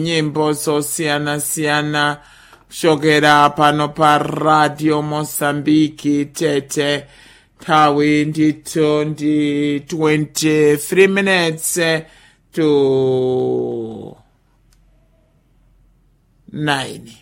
nyimbo zosiyana-siyana kuchokera pano pa Radio Mosambiki Tete. Nthawi ndithu ndi 23 minutes to 9.